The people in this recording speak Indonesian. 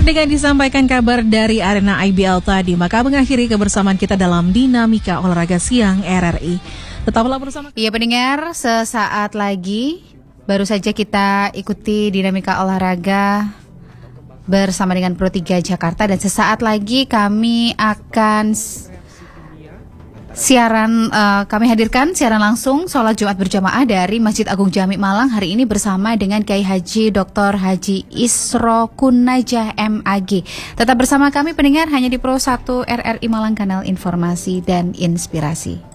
dengan disampaikan kabar dari arena IBL tadi, maka mengakhiri kebersamaan kita dalam Dinamika Olahraga Siang RRI. Tetaplah bersama. Iya pendengar, sesaat lagi baru saja kita ikuti Dinamika Olahraga bersama dengan Pro 3 Jakarta, dan sesaat lagi kami akan kami hadirkan siaran langsung sholat Jumat berjamaah dari Masjid Agung Jami Malang hari ini bersama dengan Kiai Haji Dr. Haji Isro Kunajah MAG. Tetap bersama kami pendengar hanya di Pro 1 RRI Malang, kanal informasi dan inspirasi.